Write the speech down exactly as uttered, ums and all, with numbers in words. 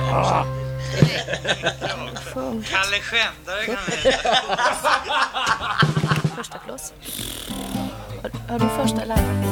Kalle Skämdare kan vi heta. Första plås. Har, har du första larmet?